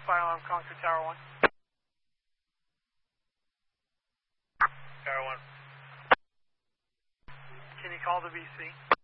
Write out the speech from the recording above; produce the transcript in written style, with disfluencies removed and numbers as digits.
fire alarm calling for Tower 1. Tower 1. Can you call the BC?